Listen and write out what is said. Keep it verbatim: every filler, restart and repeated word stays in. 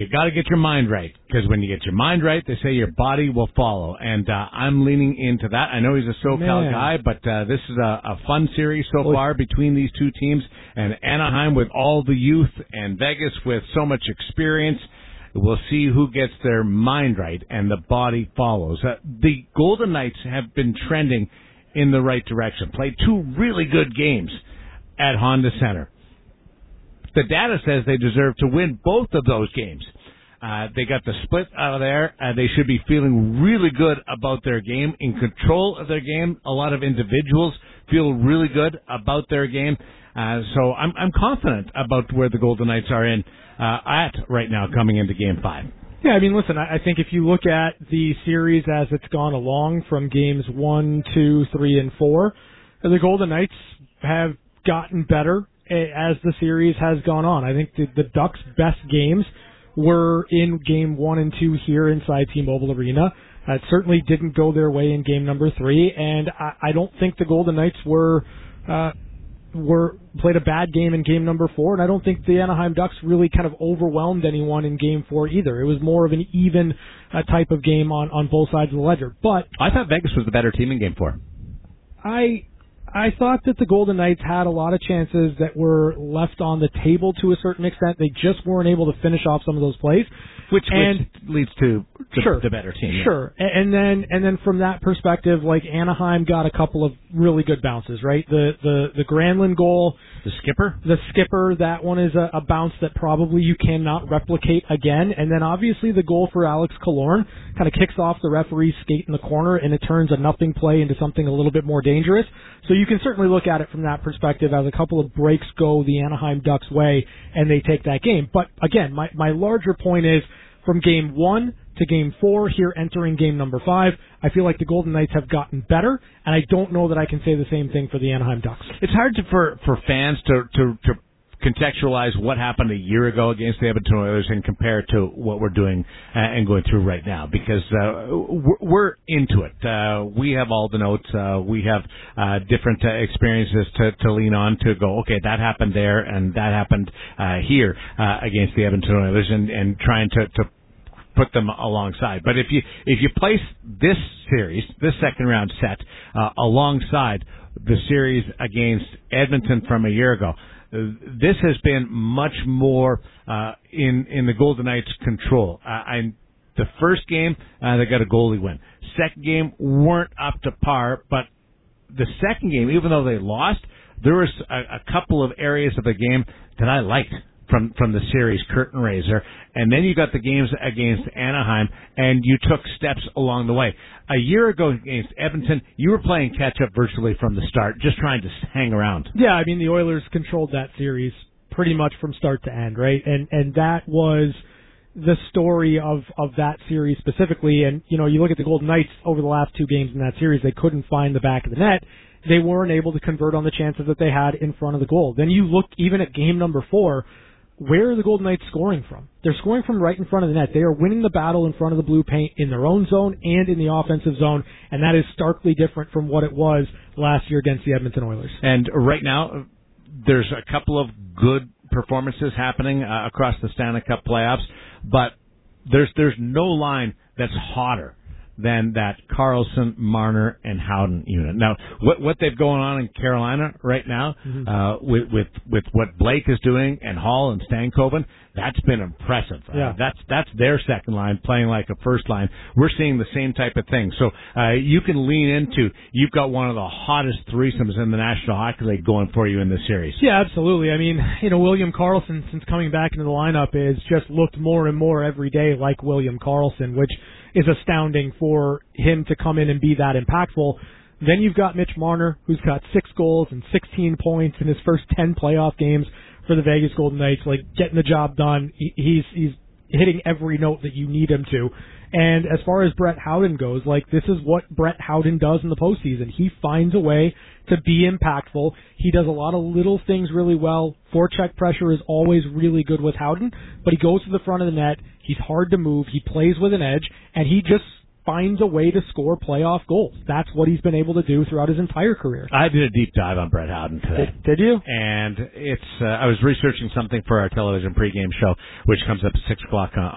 you got to get your mind right, because when you get your mind right, they say your body will follow, and uh, I'm leaning into that. I know he's a SoCal Man. guy, but uh, this is a, a fun series so Well, far between these two teams, and Anaheim with all the youth, and Vegas with so much experience. We'll see who gets their mind right, and the body follows. Uh, the Golden Knights have been trending in the right direction. Played two really good games at Honda Center. The data says they deserve to win both of those games. Uh, they got the split out of there. Uh, they should be feeling really good about their game, in control of their game. A lot of individuals feel really good about their game. Uh, so I'm, I'm confident about where the Golden Knights are in uh, at right now coming into Game five. Yeah, I mean, listen, I I think if you look at the series as it's gone along from games one, two, three, and four, the Golden Knights have gotten better as the series has gone on. I think the, the Ducks' best games were in game one and two here inside T-Mobile Arena. Uh, it certainly didn't go their way in game number three, and I, I don't think the Golden Knights were uh, were played a bad game in game number four, and I don't think the Anaheim Ducks really kind of overwhelmed anyone in game four either. It was more of an even uh, type of game on, on both sides of the ledger. But I thought Vegas was the better team in game four. I I thought that the Golden Knights had a lot of chances that were left on the table to a certain extent. They just weren't able to finish off some of those plays. Which, and, which leads to the, sure, the better team. Yeah. Sure. And then and then from that perspective, like Anaheim got a couple of really good bounces, right? The the, the Granlund goal. The skipper? The skipper, that one is a, a bounce that probably you cannot replicate again. And then obviously the goal for Alex Killorn kind of kicks off the referee's skate in the corner, and it turns a nothing play into something a little bit more dangerous. So you can certainly look at it from that perspective as a couple of breaks go the Anaheim Ducks way, and they take that game. But again, my, my larger point is from game one to game four, here entering game number five, I feel like the Golden Knights have gotten better, and I don't know that I can say the same thing for the Anaheim Ducks. It's hard to, for, for fans to, to, to contextualize what happened a year ago against the Edmonton Oilers and compare it to what we're doing uh, and going through right now, because uh, we're, we're into it. Uh, we have all the notes. Uh, we have uh, different uh, experiences to, to lean on to go, okay, that happened there and that happened uh, here uh, against the Edmonton Oilers, and, and trying to, to put them alongside. But if you if you place this series, this second round set, uh, alongside the series against Edmonton from a year ago, this has been much more uh, in in the Golden Knights' control. Uh, I, the first game, uh, they got a goalie win. Second game, weren't up to par, but the second game, even though they lost, there was a, a couple of areas of the game that I liked from from the series curtain raiser. And then you got the games against Anaheim, and you took steps along the way. A year ago against Edmonton, you were playing catch-up virtually from the start, just trying to hang around. Yeah, I mean, the Oilers controlled that series pretty much from start to end, right? And and that was the story of, of that series specifically. And, you know, you look at the Golden Knights over the last two games in that series, they couldn't find the back of the net. They weren't able to convert on the chances that they had in front of the goal. Then you look even at game number four, where are the Golden Knights scoring from? They're scoring from right in front of the net. They are winning the battle in front of the blue paint in their own zone and in the offensive zone, and that is starkly different from what it was last year against the Edmonton Oilers. And right now, there's a couple of good performances happening uh, across the Stanley Cup playoffs, but there's there's no line that's hotter than that Carlson, Marner, and Howden unit. Now, what what they've going on in Carolina right now, mm-hmm. uh, with with with what Blake is doing and Hall and Stankoven, that's been impressive. Yeah. Uh, that's that's their second line playing like a first line. We're seeing the same type of thing. So uh, you can lean into, you've got one of the hottest threesomes in the National Hockey League going for you in this series. Yeah, absolutely. I mean, you know, William Karlsson, since coming back into the lineup, has just looked more and more every day like William Karlsson, which is astounding for him to come in and be that impactful. Then you've got Mitch Marner, who's got six goals and sixteen points in his first ten playoff games for the Vegas Golden Knights, like getting the job done. He's he's hitting every note that you need him to. And as far as Brett Howden goes, like this is what Brett Howden does in the postseason. He finds a way to be impactful. He does a lot of little things really well. Forecheck pressure is always really good with Howden, but he goes to the front of the net. He's hard to move. He plays with an edge, and he just finds a way to score playoff goals. That's what he's been able to do throughout his entire career. I did a deep dive on Brett Howden today. Did, did you? And it's uh, I was researching something for our television pregame show, which comes up at six o'clock on